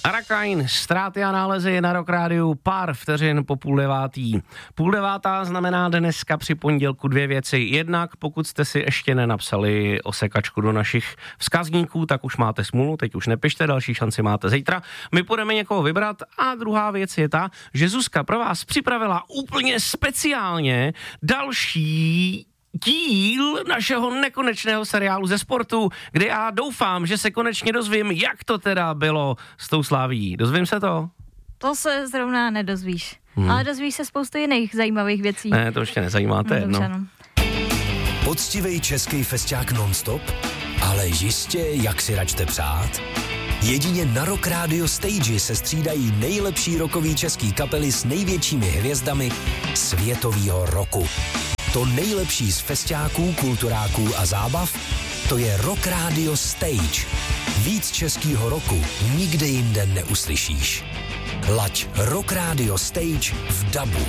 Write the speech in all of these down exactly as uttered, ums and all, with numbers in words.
Arakain, ztráty a nálezy na Rock Rádiu pár vteřin po půl devátý. Půl devátá znamená dneska při pondělku dvě věci. Jednak, pokud jste si ještě nenapsali osekačku do našich vzkazníků, tak už máte smůlu, teď už nepište, další šanci máte zítra. My půjdeme někoho vybrat a druhá věc je ta, že Zuzka pro vás připravila úplně speciálně další díl našeho nekonečného seriálu ze sportu, kde já doufám, že se konečně dozvím, jak to teda bylo s tou Slavií. Dozvím se to? To se zrovna nedozvíš. Hmm. Ale dozvíš se spoustu jiných zajímavých věcí. Ne, to ještě nezajímáte, no. no. no. Poctivej český festiák non-stop, ale jistě, jak si račte přát. Jedině na Rock Radio Stage se střídají nejlepší rockový český kapely s největšími hvězdami světovýho roku. To nejlepší z festiáků, kulturáků a zábav, to je Rock Radio Stage. Víc českýho roku nikde jinde neuslyšíš. Laď Rock Radio Stage v dabu.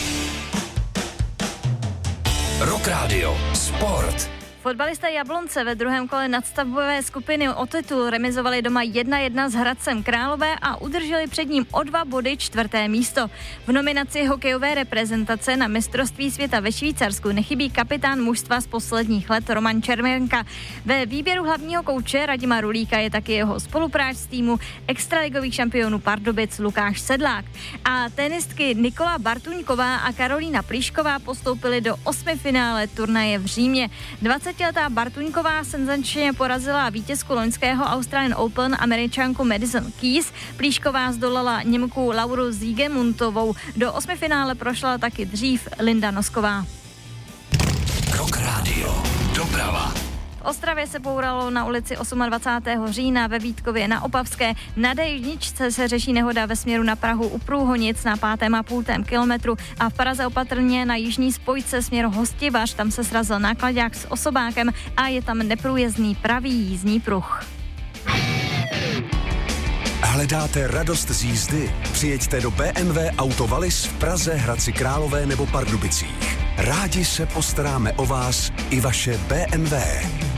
Rock Radio Sport. Fotbalisté Jablonce ve druhém kole nadstavbové skupiny o titul remizovali doma jedna jedna s Hradcem Králové a udrželi před ním o dva body čtvrté místo. V nominaci hokejové reprezentace na mistrovství světa ve Švýcarsku nechybí kapitán mužstva z posledních let Roman Červenka. Ve výběru hlavního kouče Radima Rulíka je taky jeho spolupráč z týmu extraligových šampionů Pardubic Lukáš Sedlák. A tenistky Nikola Bartuňková a Karolína Plíšková postoupily do osmifinále turnaje v Římě. dvacetiletá Bartuňková senzačně porazila vítězku loňského Australian Open Američanku Madison Keys. Plíšková zdolala Němku Lauru Siegemuntovou. Do osmifinále prošla taky dřív Linda Nosková. Rock Radio Doprava. V Ostravě se bouralo na ulici dvacátého osmého října, ve Vítkově na Opavské. Na dé jedničce se řeší nehoda ve směru na Prahu u Průhonic na pátém a půltém kilometru a v Praze opatrně na jižní spojce směr Hostivař, tam se srazil náklaďák s osobákem a je tam neprůjezdný pravý jízdní pruh. Hledáte radost z jízdy? Přijeďte do bé em vé Auto Wallis v Praze, Hradci Králové nebo Pardubicích. Rádi se postaráme o vás i vaše bé em vé.